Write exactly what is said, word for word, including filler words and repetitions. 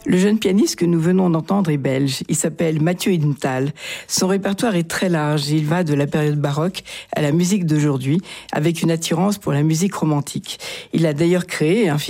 Le jeune pianiste que nous venons d'entendre est belge. Il s'appelle Mathieu Hidenthal. Son répertoire est très large. Il va de la période baroque à la musique d'aujourd'hui, avec une attirance pour la musique romantique. Il a d'ailleurs créé un